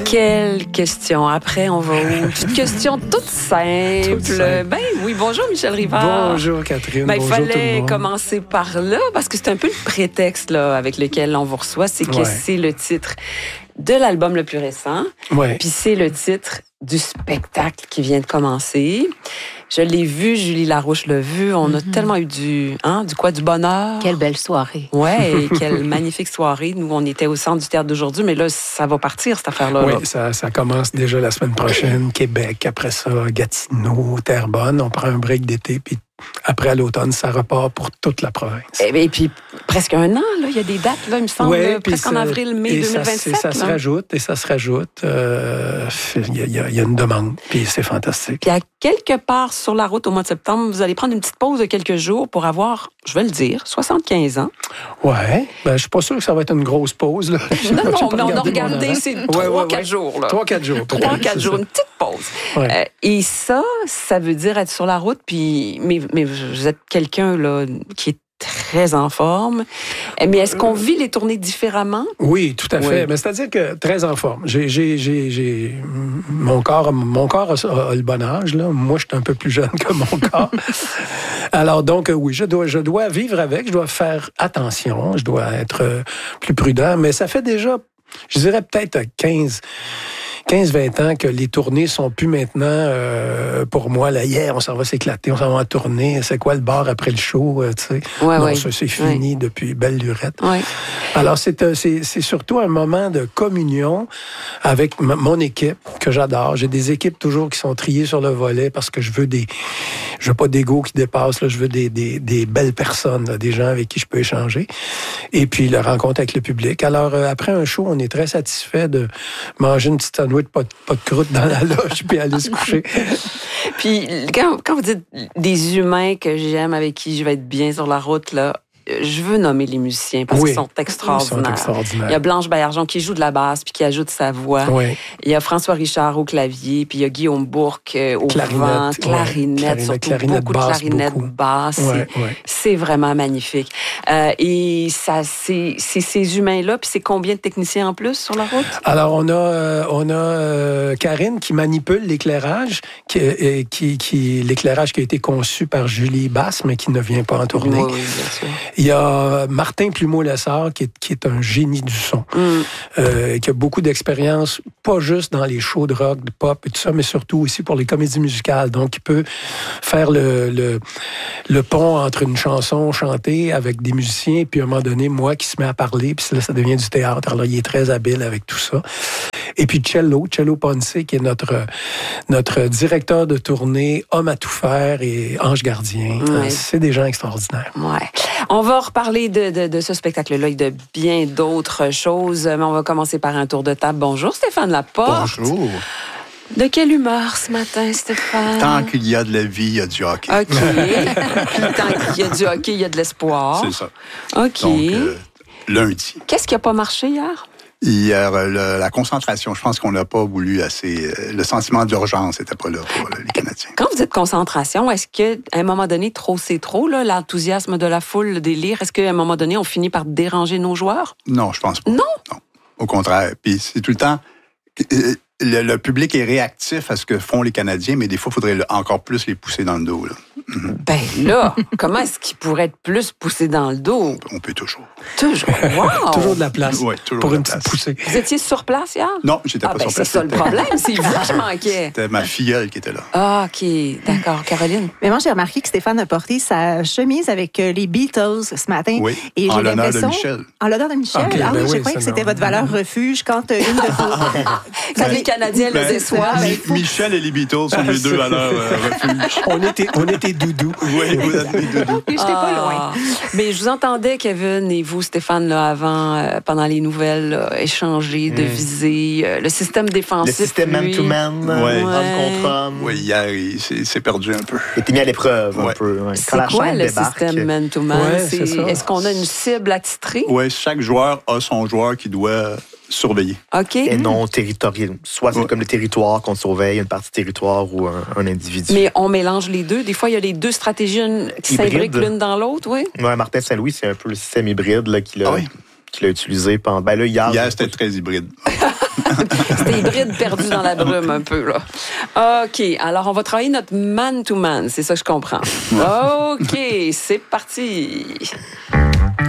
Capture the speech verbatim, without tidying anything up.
Quelle question. Après, on va où? Une question toute simple. Toute simple. Ben oui, bonjour Michel Rivard. Bonjour Catherine, ben, bonjour il tout le fallait monde. commencer par là, parce que c'est un peu le prétexte là, avec lequel on vous reçoit, c'est que Ouais. c'est le titre de l'album le plus récent, Ouais. puis c'est le titre du spectacle qui vient de commencer. Je l'ai vu, Julie Larouche l'a vu, on a Mm-hmm. tellement eu du, hein, du quoi, du bonheur. Quelle belle soirée. Ouais, et quelle magnifique soirée. Nous, on était au centre du théâtre d'aujourd'hui, mais là, ça va partir, cette affaire-là. Oui, là. ça, ça commence déjà la semaine prochaine. Québec, après ça, Gatineau, Terrebonne. On prend un break d'été, puis après, à l'automne, ça repart pour toute la province. Et, et puis, presque un an, là, il y a des dates, là, il me semble, Ouais, là, puis presque en ça- avril, mai et deux mille ça, vingt-sept. et ça se là. rajoute, et ça se rajoute. Euh, Il y, a- il y a- il y a une demande, puis c'est fantastique. Puis à quelque part sur la route au mois de septembre, vous allez prendre une petite pause de quelques jours pour avoir, je vais le dire, soixante-quinze ans. Ouais, ben, je suis pas sûr que ça va être une grosse pause. Là. J'ai Non, pas- j'ai non, pas mais on a regardé mon regardé, horaire. c'est Ouais, trois, ouais, quatre ouais. jours. Là. Trois, quatre jours. Trois, peut-être, quatre c'est jours, ça. une petite pause. Ouais. Euh, et ça, ça veut dire être sur la route, puis mais, mais vous êtes quelqu'un là qui est très en forme. Mais est-ce qu'on vit les tournées différemment? Oui, tout à fait. Oui. Mais c'est-à-dire que très en forme. J'ai, j'ai, j'ai, j'ai- mon corps, mon corps a, a le bon âge. Là. Moi, je suis un peu plus jeune que mon corps. Alors donc, euh, oui, je dois, je dois vivre avec. Je dois faire attention. Je dois être euh, plus prudent. Mais ça fait déjà, je dirais peut-être quinze quinze vingt ans que les tournées sont plus maintenant euh, pour moi. Là, hier, on s'en va s'éclater, on s'en va en tournée. C'est quoi le bar après le show? euh, tu sais? Ouais, non, ouais. ça, c'est fini depuis belle lurette. Oui. Alors, c'est, euh, c'est, c'est surtout un moment de communion avec m- mon équipe que j'adore. J'ai des équipes toujours qui sont triées sur le volet parce que je veux des, je veux pas d'ego qui dépasse, là. Je veux des, des, des belles personnes, là, des gens avec qui je peux échanger. Et puis, la rencontre avec le public. Alors, euh, après un show, on est très satisfait de manger une petite sandwich, pas de, pas de croûte dans la loge, puis aller se coucher. Puis quand, quand vous dites des humains que j'aime, avec qui je vais être bien sur la route, là, je veux nommer les musiciens parce Oui. qu'ils sont extraordinaires. Ils sont extraordinaires. Il y a Blanche Baillargeon qui joue de la basse puis qui ajoute sa voix. Oui. Il y a François Richard au clavier, puis il y a Guillaume Bourque euh, au Clarinette, vent, ouais. clarinette, Clarinette, surtout clarinette beaucoup de basse, clarinette beaucoup. basse. Ouais, C'est- ouais. C'est vraiment magnifique. Euh, et ça, c'est c'est ces humains-là, puis c'est combien de techniciens en plus sur la route? Alors, on a, euh, on a euh, Karine qui manipule l'éclairage, qui, euh, qui, qui, l'éclairage qui a été conçu par Julie Basse, mais qui ne vient pas en tournée. Oui, oui, bien sûr. Il y a Martin Plumeau-Lessard, qui est, qui est un génie du son, Mm. euh, qui a beaucoup d'expérience, pas juste dans les shows de rock, de pop et tout ça, mais surtout aussi pour les comédies musicales. Donc, il peut faire le, le, le pont entre une chanson chantée avec des musiciens, puis à un moment donné, moi qui se met à parler, puis là, ça devient du théâtre. Alors, il est très habile avec tout ça. Et puis Cello, Cello Ponce, qui est notre, notre directeur de tournée, homme à tout faire et ange gardien. Ouais. C'est des gens extraordinaires. Ouais. On va reparler de, de, de ce spectacle-là et de bien d'autres choses, mais on va commencer par un tour de table. Bonjour Stéphane Laporte. Bonjour. De quelle humeur ce matin, Stéphane? Tant qu'il y a de la vie, il y a du hockey. OK. Tant qu'il y a du hockey, il y a de l'espoir. C'est ça. OK. Donc, euh, lundi. Qu'est-ce qui n'a pas marché hier? Hier, euh, le- la concentration, je pense qu'on n'a pas voulu assez... euh, le sentiment d'urgence n'était pas là pour euh, les Canadiens. Quand vous dites concentration, est-ce qu'à un moment donné, trop c'est trop, là, l'enthousiasme de la foule, le délire, est-ce qu'à un moment donné, on finit par déranger nos joueurs? Non, je pense pas. Non? Non. Au contraire. Puis c'est tout le temps... euh, Le, le public est réactif à ce que font les Canadiens, mais des fois, il faudrait le- encore plus les pousser dans le dos. Là. Ben là, comment est-ce qu'il pourrait être plus poussé dans le dos? On peut toujours. Toujours. Wow! Toujours de la place Oui, toujours pour de la une petite place. poussée. Vous étiez sur place hier? Non, j'étais Ah, pas ben sur c'est place. ça le C'était- problème, c'est vous qui manquait. C'était ma filleule qui était là. Ah, OK. D'accord. Caroline? Mais moi, j'ai remarqué que Stéphane a porté sa chemise avec euh, les Beatles ce matin. Oui, Et en j'ai l'honneur de l'impression- Michel. En l'honneur de Michel. Ok, ah ben oui, oui, je croyais ça, que c'était non. votre valeur refuge quand euh, une de vos... Quand les Canadiens Ben, le déçoivent. Mi- il faut- Michel et les Beatles sont les deux à leur euh, refuge. On était, on était doudous. Oui, vous êtes les doudous. J'étais pas loin. Ah. Mais je vous entendais, Kevin, et vous, Stéphane, là, avant, euh, pendant les nouvelles, là, échanger, deviser, euh, le système Le défensif. système lui. man-to-man, Ouais. homme contre homme, Oui, hier, il s'est s'est perdu un peu. était mis à l'épreuve un Ouais. peu. ouais. Quand C'est la quoi chaîne le débarque, système man-to-man? Ouais, C'est- c'est ça. Est-ce qu'on a une cible à titrer? Oui, chaque joueur a son joueur qui doit surveiller. OK. et non territorial. Soit c'est Ouais. comme le territoire qu'on surveille, une partie territoire ou un, un individu. Mais on mélange les deux. Des fois, il y a les deux stratégies une- qui Hybride. s'imbriquent l'une dans l'autre, oui. Ouais, Martin Saint-Louis, c'est un peu le système hybride là, qu'il a, Ah oui. qu'il a utilisé pendant. Ben là, hier, Hier, j'ai c'était pas- très hybride. C'était hybride perdu dans la brume un peu, là. OK. Alors, on va travailler notre man-to-man. C'est ça que je comprends. OK. C'est parti.